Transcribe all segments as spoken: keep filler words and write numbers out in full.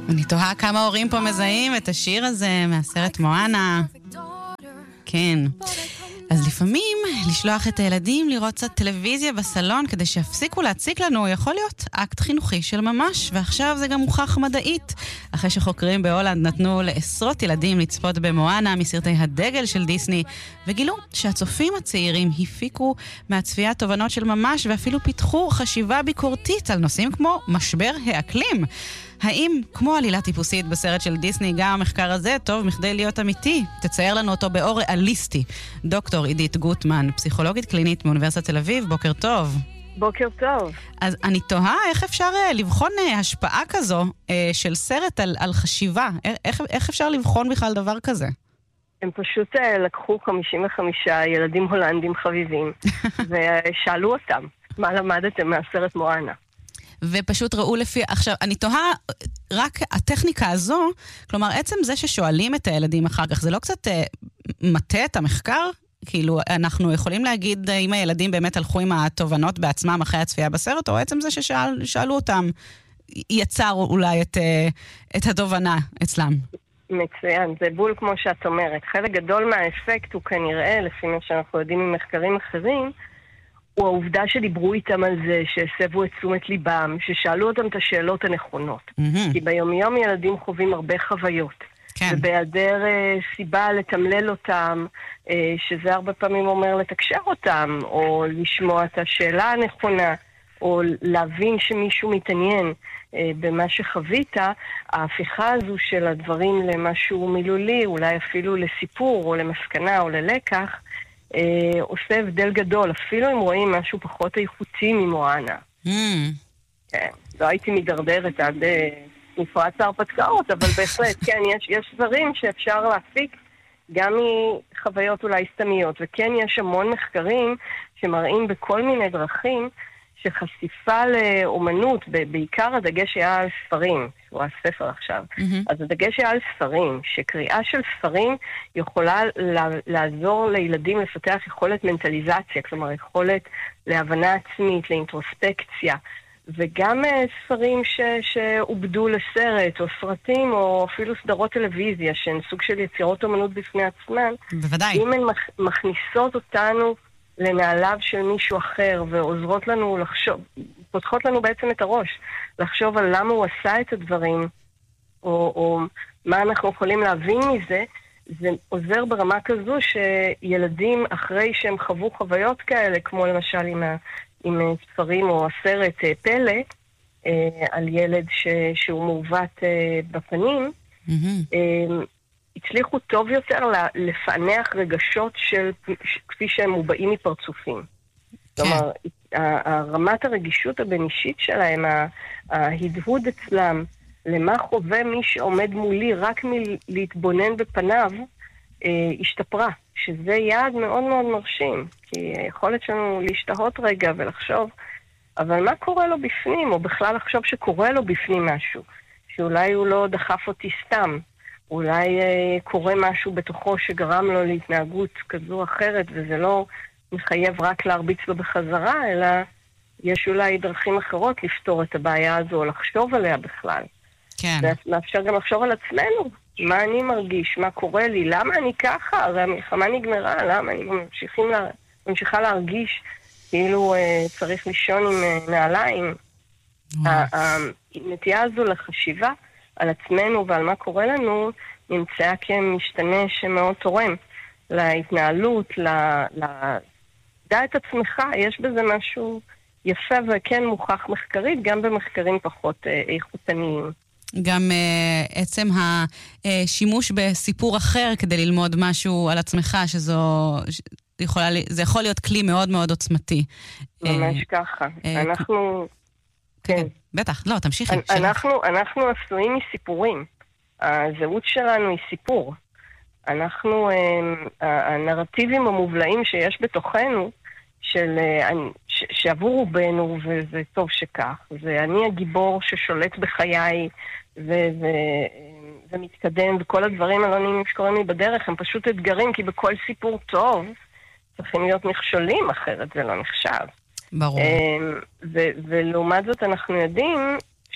אני תוהה כמה הורים פה מזהים את השיר הזה מהסרט מואנה. כן. אז לפעמים לשלוח את הילדים לראות קצת טלוויזיה בסלון כדי שיפסיקו להציק לנו יכול להיות אקט חינוכי של ממש, ועכשיו זה גם מוכח מדעית. אחרי שחוקרים בהולנד נתנו לעשרות ילדים לצפות במואנה מסרטי הדגל של דיסני, וגילו שהצופים הצעירים הפיקו מהצפייה תובנות של ממש ואפילו פיתחו חשיבה ביקורתית על נושאים כמו משבר האקלים. האם, כמו עלילה טיפוסית בסרט של דיסני, גם המחקר הזה טוב מכדי להיות אמיתי? תצייר לנו אותו באור ריאליסטי. דוקטור עידית גוטמן, פסיכולוגית קלינית מאוניברסיטת תל אביב, בוקר טוב. בוקר טוב. אז אני תוהה איך אפשר לבחון השפעה כזו של סרט על, על חשיבה. איך, איך אפשר לבחון בכלל דבר כזה? הם פשוט לקחו חמישים וחמישה ילדים הולנדים חביבים, ושאלו אותם, מה למדתם מהסרט מואנה? ופשוט ראו לפי... עכשיו, אני תוהה, רק הטכניקה הזו, כלומר, עצם זה ששואלים את הילדים אחר כך, זה לא קצת אה, מטה את המחקר? כאילו, אנחנו יכולים להגיד אם הילדים באמת הלכו עם התובנות בעצמם אחרי הצפייה בסרט, או עצם זה ששאלו אותם, יצר אולי את, אה, את התובנה אצלם? מצוין, זה בול כמו שאת אומרת. חלק גדול מהאפקט הוא כנראה, לפי מה שאנחנו יודעים ממחקרים אחרים, הוא העובדה שדיברו איתם על זה, שהסבו את תשומת ליבם, ששאלו אותם את השאלות הנכונות. Mm-hmm. כי ביומיום ילדים חווים הרבה חוויות. כן. ובהיעדר uh, סיבה לתמלל אותם, uh, שזה הרבה פעמים אומר לתקשר אותם, או לשמוע את השאלה הנכונה, או להבין שמישהו מתעניין uh, במה שחווית, ההפיכה הזו של הדברים למשהו מילולי, אולי אפילו לסיפור, או למסקנה, או ללקח, אה, עושה הבדל גדול, אפילו אם רואים משהו פחות איכותי ממואנה. Mm. כן, לא הייתי מדרדרת עד אה, מפרץ ההרפתקאות, אבל בהחלט, כן, יש, יש דברים שאפשר להפיק גם מחוויות אולי סתמיות, וכן יש המון מחקרים שמראים בכל מיני דרכים שחשיפה לאומנות, בעיקר הדגש היה על ספרים, שהוא הספר עכשיו, mm-hmm. אז הדגש היה על ספרים, שקריאה של ספרים יכולה לעזור לילדים לפתח יכולת מנטליזציה, כלומר יכולת להבנה עצמית, לאינטרוספקציה, וגם ספרים ש, שעובדו לסרט, או סרטים, או אפילו סדרות טלוויזיה, שהן סוג של יצירות אומנות בפני עצמן. בוודאי. אם הן מכניסות אותנו לנעליו של מישהו אחר, ועוזרות לנו לחשוב, פותחות לנו בעצם את הראש, לחשוב על למה הוא עשה את הדברים, או, או מה אנחנו יכולים להבין מזה, זה עוזר ברמה כזו שילדים אחרי שהם חוו חוויות כאלה, כמו למשל עם, ה, עם ספרים או הסרט פלא, אה, על ילד ש, שהוא מעוות אה, בפנים, mm-hmm. אה, הצליחו טוב יותר לפענח רגשות של, כפי שהם מובעים מפרצופים. זאת אומרת, רמת הרגישות הבין-אישית שלהם, ההדהוד אצלם, למה חווה מי שעומד מולי רק מלהתבונן בפניו, השתפרה. שזה יעד מאוד מאוד מרשים, כי היכולת שלנו להשתהות רגע ולחשוב, אבל מה קורה לו בפנים, או בכלל לחשוב שקורה לו בפנים משהו, שאולי הוא לא דחף אותי סתם, אולי אה, קורה משהו בתוכו שגרם לו להתנהגות כזו או אחרת, וזה לא מחייב רק להרביץ לו בחזרה, אלא יש אולי דרכים אחרות לפתור את הבעיה הזו, או לחשוב עליה בכלל. כן. ומאפשר גם לחשוב על עצמנו, מה אני מרגיש, מה קורה לי, למה אני ככה, הרי המלחמה נגמרה, למה אני ממשיכים לה, ממשיכה להרגיש כאילו אה, צריך לישון עם אה, נעליים. הנטייה הזו לחשיבה, על עצמנו ועל מה קורה לנו, נמצאה כמשתנה שמאוד תורם להתנהלות, לדע את עצמך, יש בזה משהו יפה וכן מוכח מחקרית, גם במחקרים פחות איכותניים. גם uh, עצם השימוש בסיפור אחר כדי ללמוד משהו על עצמך, שזו, יכולה, זה יכול להיות כלי מאוד מאוד עוצמתי. ממש ככה. אנחנו... כן, בטח. לא, תמשיכי. אנחנו, אנחנו עשויים מסיפורים. הזהות שלנו היא סיפור. אנחנו, הנרטיבים המובלעים שיש בתוכנו, של, שעבור רובנו, וזה טוב שכך, זה אני הגיבור ששולט בחיי, ו, ו, ומתקדם, וכל הדברים הלא שקוראים לי בדרך, הם פשוט אתגרים, כי בכל סיפור טוב צריכים להיות מכשולים, אחרת זה לא נחשב. ברור. ו- ולעומת זאת אנחנו יודעים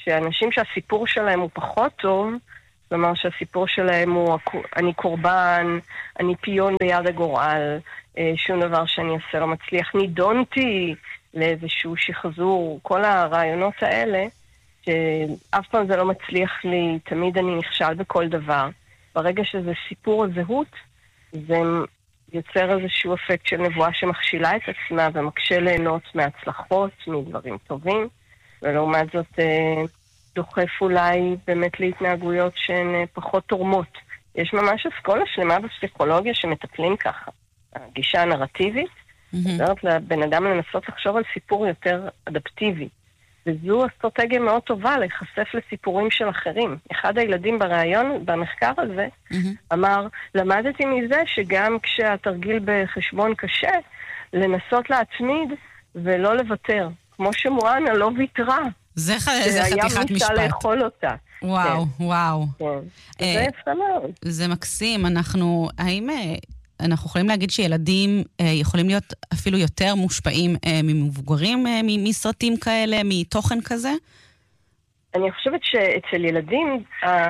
שאנשים שהסיפור שלהם הוא פחות טוב, כלומר שהסיפור שלהם הוא אני קורבן, אני פיון ביד הגורל, שום דבר שאני אעשה לא מצליח, נידונתי לאיזשהו שחזור, כל הרעיונות האלה, שאף פעם זה לא מצליח לי, תמיד אני נכשל בכל דבר. ברגע שזה סיפור הזהות, זה יוצר איזשהו אפקט של נבואה שמכשילה את עצמה ומקשה ליהנות מהצלחות, מדברים טובים, ולעומת זאת דוחף אולי באמת להתנהגויות שהן פחות תורמות. יש ממש אסכולה שלמה בפסיכולוגיה שמטפלים ככה. הגישה הנרטיבית, עוזרת לבן אדם לנסות לחשוב על סיפור יותר אדפטיבי. וזו אסטרטגיה מאוד טובה להיחשף לסיפורים של אחרים. אחד הילדים בראיון, במחקר הזה, אמר, למדתי מזה שגם כשהתרגיל בחשבון קשה, לנסות להצמיד ולא לוותר. כמו שמואנה לא ויתרה. זה חתיכת משפט. היה מישה לאכול אותה. וואו, וואו. זה יפה מאוד. זה מקסים. אנחנו, האם אנחנו יכולים להגיד שילדים יכולים להיות אפילו יותר מושפעים ממבוגרים, מסרטים כאלה, מתוכן כזה? אני חושבת שאצל ילדים,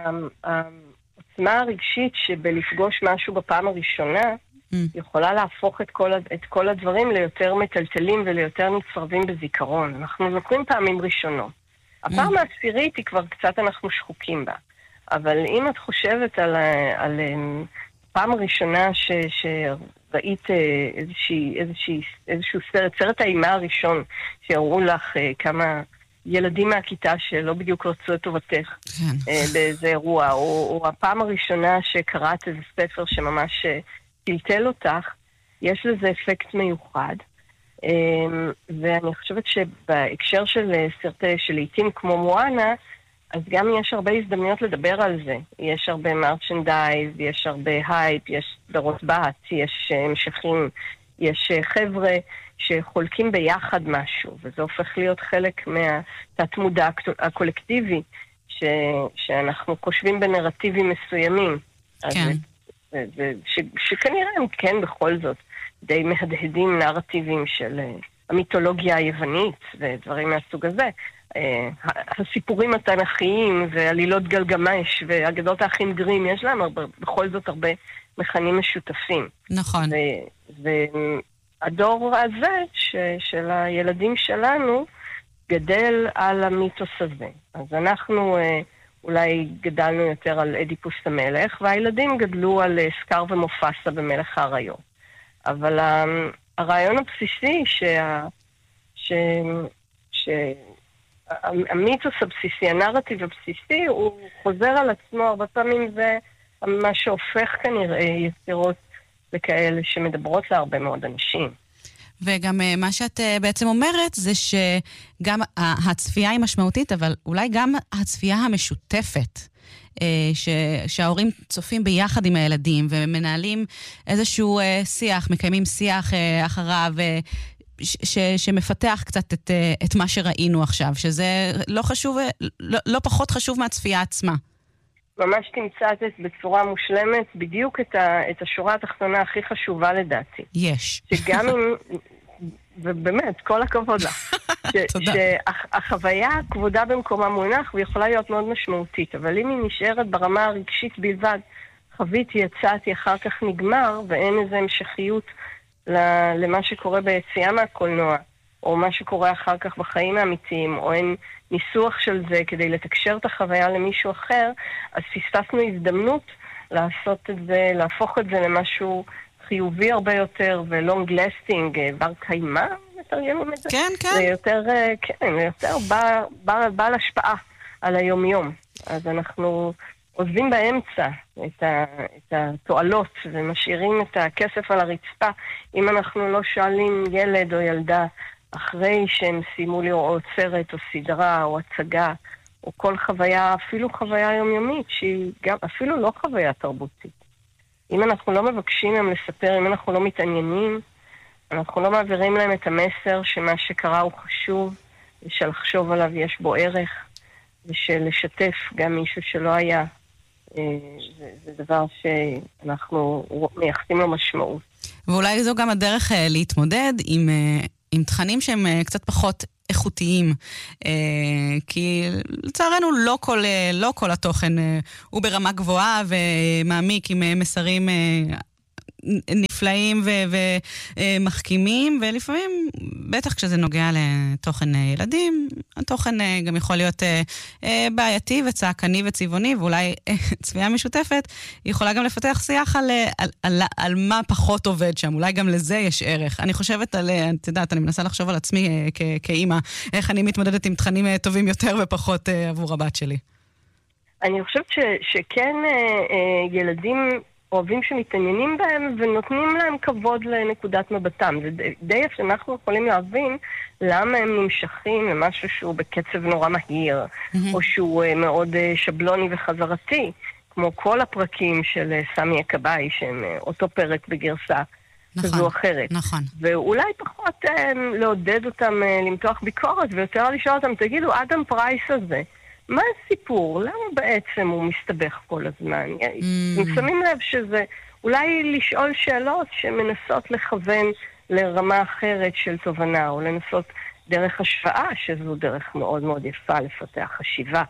העוצמה הרגשית שבלפגוש משהו בפעם הראשונה, יכולה להפוך את כל, את כל הדברים ליותר מטלטלים וליותר נצרבים בזיכרון. אנחנו זוכרים פעמים ראשונות. הפעם העשירית היא כבר קצת אנחנו שחוקים בה. אבל אם את חושבת על, על פעם הראשונה ש, שראית איזושהי, איזושהי, איזשהו סרט, סרט האימה הראשון, שהראו לך כמה ילדים מהכיתה שלא בדיוק רצו את טובתך כן. באיזה אירוע, או, או הפעם הראשונה שקראת איזה ספר שממש טלטל אותך, יש לזה אפקט מיוחד. ואני חושבת שבהקשר של סרטי שלעיתים כמו מואנה, אז גם יש הרבה הזדמנויות לדבר על זה. יש הרבה מרצ'נדייז, יש הרבה הייפ, יש סדרות בת, יש המשכים, יש חבר'ה שחולקים ביחד משהו, וזה הופך להיות חלק מהתת-מודע הקולקטיבי, ש, שאנחנו חושבים בנרטיבים מסוימים. כן. אז, ש, שכנראה הם כן בכל זאת די מהדהדים נרטיבים של המיתולוגיה היוונית ודברים מהסוג הזה. הסיפורים התנ"כיים ועלילות גלגמש ואגדות האחים גרים, יש להם הרבה, בכל זאת הרבה מכנים משותפים. נכון. והדור הזה ש, של הילדים שלנו גדל על המיתוס הזה. אז אנחנו אולי גדלנו יותר על אדיפוס המלך, והילדים גדלו על סקר ומופסה במלך האריות. אבל הרעיון הבסיסי שה... ש... ש... המיתוס הבסיסי, הנרטיב הבסיסי, הוא חוזר על עצמו, הרבה פעמים זה מה שהופך כנראה יצירות לכאלה שמדברות להרבה מאוד אנשים. וגם מה שאת בעצם אומרת זה שגם הצפייה היא משמעותית, אבל אולי גם הצפייה המשותפת, ש... שההורים צופים ביחד עם הילדים ומנהלים איזשהו שיח, מקיימים שיח אחריו, ש, שמפתח קצת את, את מה שראינו עכשיו, שזה לא חשוב, לא, לא פחות חשוב מהצפייה עצמה. ממש תמצאת בצורה מושלמת בדיוק את, ה, את השורה התחתונה הכי חשובה לדעתי. יש. שגם אם, ובאמת, כל הכבוד לה. תודה. שהחוויה כבודה במקומה מונח, ויכולה להיות מאוד משמעותית, אבל אם היא נשארת ברמה הרגשית בלבד, חוויתי, יצאתי, אחר כך נגמר, ואין איזו המשכיות למה שקורה ביציאה מהקולנוע, או מה שקורה אחר כך בחיים האמיתיים, או אין ניסוח של זה כדי לתקשר את החוויה למישהו אחר, אז פספסנו הזדמנות לעשות את זה, להפוך את זה למשהו חיובי הרבה יותר, ולונג לסטינג, בר קיימה, מתרגמים את זה? כן, כן. זה יותר, כן, יותר בעל, בעל, בעל השפעה על היום-יום. אז אנחנו עוזבים באמצע את, ה, את התועלות ומשאירים את הכסף על הרצפה. אם אנחנו לא שואלים ילד או ילדה אחרי שהם סיימו לראות סרט או סדרה או הצגה או כל חוויה, אפילו חוויה יומיומית שהיא גם אפילו לא חוויה תרבותית. אם אנחנו לא מבקשים להם לספר, אם אנחנו לא מתעניינים, אנחנו לא מעבירים להם את המסר שמה שקרה הוא חשוב, ושלחשוב עליו יש בו ערך, ושלשתף גם מישהו שלא היה. זה, זה דבר שאנחנו מייחסים לו משמעות. ואולי זו גם הדרך להתמודד עם, עם תכנים שהם קצת פחות איכותיים, כי לצערנו לא כל, לא כל התוכן הוא ברמה גבוהה ומעמיק עם מסרים נפלאים ומחכימים, ולפעמים, בטח כשזה נוגע לתוכן ילדים, התוכן גם יכול להיות בעייתי וצעקני וצבעוני, ואולי צביעה משותפת יכולה גם לפתח שיח על, על, על, על מה פחות עובד שם, אולי גם לזה יש ערך. אני חושבת על, את יודעת, אני מנסה לחשוב על עצמי כ, כאימא, איך אני מתמודדת עם תכנים טובים יותר ופחות עבור הבת שלי. אני חושבת ש, שכן ילדים אוהבים שמתעניינים בהם ונותנים להם כבוד לנקודת מבטם. זה די יפה שאנחנו יכולים להבין למה הם נמשכים למשהו שהוא בקצב נורא מהיר, mm-hmm. או שהוא uh, מאוד uh, שבלוני וחזרתי, כמו כל הפרקים של uh, סמי הכבאי, שהם uh, אותו פרק בגרסה נכון, כזו אחרת. נכון. ואולי פחות uh, לעודד אותם uh, למתוח ביקורת, ויותר לשאול אותם, תגידו, אדם פרייס הזה, מה הסיפור? למה בעצם הוא מסתבך כל הזמן? Mm. שמים לב שזה אולי לשאול שאלות שמנסות לכוון לרמה אחרת של תובנה, או לנסות דרך השוואה, שזו דרך מאוד מאוד יפה לפתח חשיבה.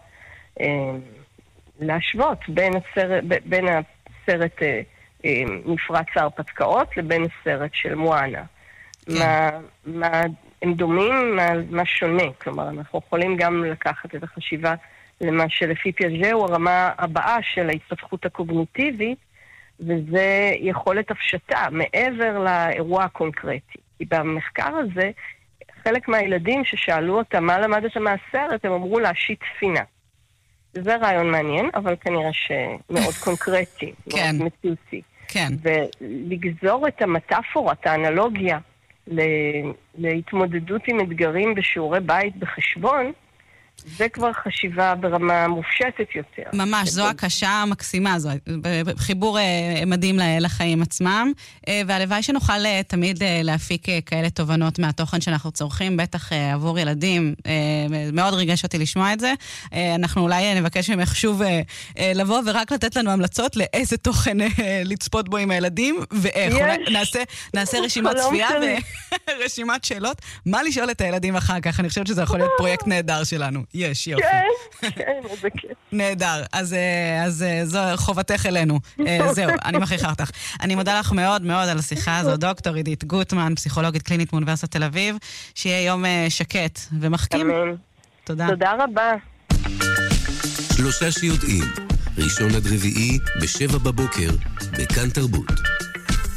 להשוות בין הסרט, בין הסרט מפרץ ההרפתקאות לבין הסרט של מואנה. כן. מה, מה הם דומים, מה, מה שונה. כלומר, אנחנו יכולים גם לקחת את החשיבה למה שלפי פיאז'ה הוא הרמה הבאה של ההתפתחות הקוגניטיבית, וזה יכולת הפשטה מעבר לאירוע הקונקרטי. כי במחקר הזה, חלק מהילדים ששאלו אותם מה למדת מהסרט, הם אמרו להשיט ספינה. זה רעיון מעניין, אבל כנראה שמאוד קונקרטי, כן. מאוד מציאותי. כן. ולגזור את המטאפורה, את האנלוגיה, להתמודדות עם אתגרים בשיעורי בית בחשבון, זה כבר חשיבה ברמה מופשטת יותר. ממש, זו הקשה המקסימה, זו חיבור מדהים לחיים עצמם, והלוואי שנוכל תמיד להפיק כאלה תובנות מהתוכן שאנחנו צורכים, בטח עבור ילדים. מאוד ריגש אותי לשמוע את זה. אנחנו אולי נבקש ממך שוב לבוא ורק לתת לנו המלצות לאיזה תוכן לצפות בו עם הילדים, ואיך. נעשה, נעשה רשימת צפייה ורשימת שאלות. מה לשאול את הילדים אחר כך? אני חושבת שזה יכול להיות פרויקט נהדר שלנו. יש, יופי. כן, כן, זה כיף. נהדר. אז, אז זו חובתך אלינו. זהו, אני מכריחה אותך. אני מודה לך מאוד מאוד על השיחה הזו, דוקטור עידית גוטמן, פסיכולוגית קלינית מאוניברסיטת תל אביב, שיהיה יום שקט ומחכים. אמן. תודה. תודה רבה. שלושה שיודעים, ראשון עד רביעי, בשבע בבוקר, בכאן תרבות.